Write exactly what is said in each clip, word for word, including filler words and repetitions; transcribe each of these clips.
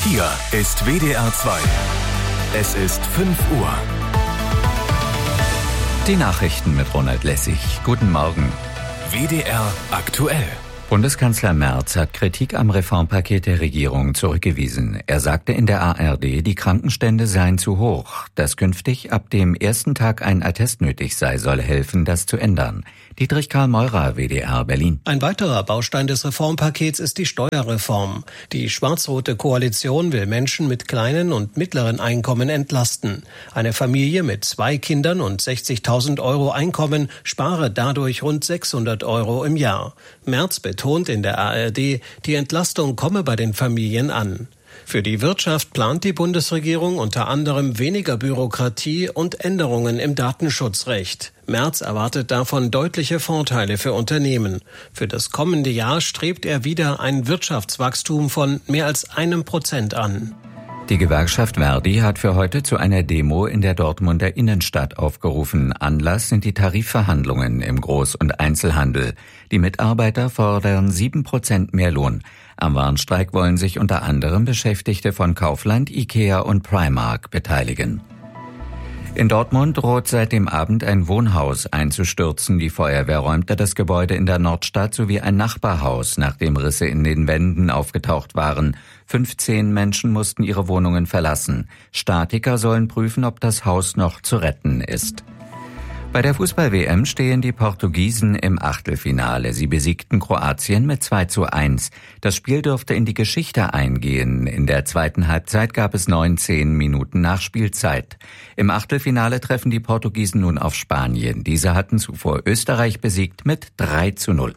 Hier ist W D R zwei. Es ist fünf Uhr. Die Nachrichten mit Ronald Lessig. Guten Morgen. W D R aktuell. Bundeskanzler Merz hat Kritik am Reformpaket der Regierung zurückgewiesen. Er sagte in der A R D, die Krankenstände seien zu hoch. Dass künftig ab dem ersten Tag ein Attest nötig sei, soll helfen, das zu ändern. Dietrich Karl Meurer, W D R Berlin. Ein weiterer Baustein des Reformpakets ist die Steuerreform. Die schwarz-rote Koalition will Menschen mit kleinen und mittleren Einkommen entlasten. Eine Familie mit zwei Kindern und sechzigtausend Euro Einkommen spare dadurch rund sechshundert Euro im Jahr. Merz betont in der A R D, die Entlastung komme bei den Familien an. Für die Wirtschaft plant die Bundesregierung unter anderem weniger Bürokratie und Änderungen im Datenschutzrecht. Merz erwartet davon deutliche Vorteile für Unternehmen. Für das kommende Jahr strebt er wieder ein Wirtschaftswachstum von mehr als einem Prozent an. Die Gewerkschaft Verdi hat für heute zu einer Demo in der Dortmunder Innenstadt aufgerufen. Anlass sind die Tarifverhandlungen im Groß- und Einzelhandel. Die Mitarbeiter fordern sieben Prozent mehr Lohn. Am Warnstreik wollen sich unter anderem Beschäftigte von Kaufland, Ikea und Primark beteiligen. In Dortmund droht seit dem Abend ein Wohnhaus einzustürzen. Die Feuerwehr räumte das Gebäude in der Nordstadt sowie ein Nachbarhaus, nachdem Risse in den Wänden aufgetaucht waren. fünfzehn Menschen mussten ihre Wohnungen verlassen. Statiker sollen prüfen, ob das Haus noch zu retten ist. Bei der Fußball-W M stehen die Portugiesen im Achtelfinale. Sie besiegten Kroatien mit zwei zu eins. Das Spiel dürfte in die Geschichte eingehen. In der zweiten Halbzeit gab es neunzehn Minuten Nachspielzeit. Im Achtelfinale treffen die Portugiesen nun auf Spanien. Diese hatten zuvor Österreich besiegt mit drei zu null.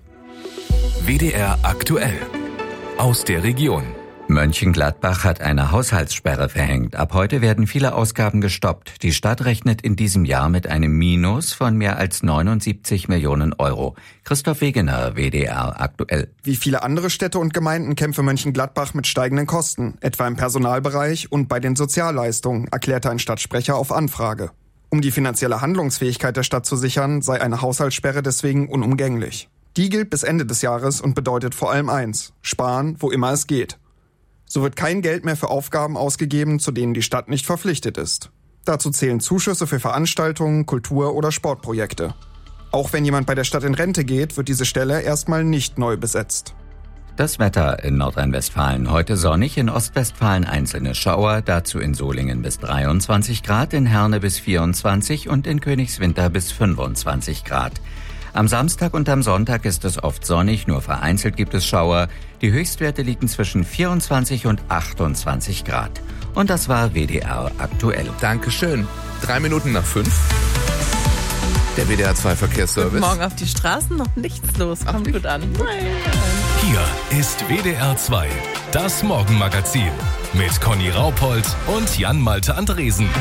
W D R aktuell. Aus der Region. Mönchengladbach hat eine Haushaltssperre verhängt. Ab heute werden viele Ausgaben gestoppt. Die Stadt rechnet in diesem Jahr mit einem Minus von mehr als neunundsiebzig Millionen Euro. Christoph Wegener, W D R aktuell. Wie viele andere Städte und Gemeinden kämpfe Mönchengladbach mit steigenden Kosten, etwa im Personalbereich und bei den Sozialleistungen, erklärte ein Stadtsprecher auf Anfrage. Um die finanzielle Handlungsfähigkeit der Stadt zu sichern, sei eine Haushaltssperre deswegen unumgänglich. Die gilt bis Ende des Jahres und bedeutet vor allem eins: Sparen, wo immer es geht. So wird kein Geld mehr für Aufgaben ausgegeben, zu denen die Stadt nicht verpflichtet ist. Dazu zählen Zuschüsse für Veranstaltungen, Kultur- oder Sportprojekte. Auch wenn jemand bei der Stadt in Rente geht, wird diese Stelle erstmal nicht neu besetzt. Das Wetter in Nordrhein-Westfalen. Heute sonnig, in Ostwestfalen einzelne Schauer, dazu in Solingen bis dreiundzwanzig Grad, in Herne bis vierundzwanzig und in Königswinter bis fünfundzwanzig Grad. Am Samstag und am Sonntag ist es oft sonnig, nur vereinzelt gibt es Schauer. Die Höchstwerte liegen zwischen vierundzwanzig und achtundzwanzig Grad. Und das war W D R aktuell. Dankeschön. Drei Minuten nach fünf. Der W D R zwei Verkehrsservice. Morgen auf die Straßen noch nichts los. Kommt Ach, gut an. Hier ist W D R zwei, das Morgenmagazin mit Conny Raupold und Jan-Malte Andresen.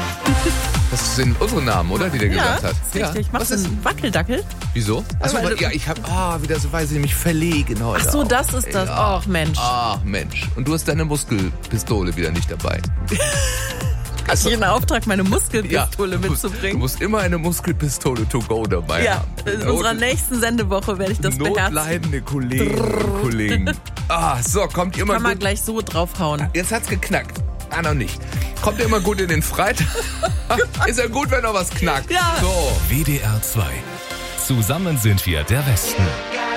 Das sind unsere Namen, oder? Die der ja, gesagt hat. Ja, richtig. Machst du einen Wackeldackel? Wieso? Achso, weil ja, ich hab, ah, wieder so, weiß ich mich verlegen heute. Ach so, auch. das ist das. Ja. Ach, Mensch. Ach, Mensch. Und du hast deine Muskelpistole wieder nicht dabei. Hast du einen Auftrag, meine Muskelpistole ja, du musst, mitzubringen? Du musst immer eine Muskelpistole to go dabei ja, haben. In Not, unserer nächsten Sendewoche werde ich das beherzigen. Notleidende Kolleginnen und Kollegen. Ah, so, kommt immer Kann gut. man gleich so draufhauen. Jetzt hat's geknackt. Ah, noch nicht. Kommt immer gut in den Freitag. Ist ja gut, wenn noch was knackt. Ja. So. W D R zwei. Zusammen sind wir der Westen.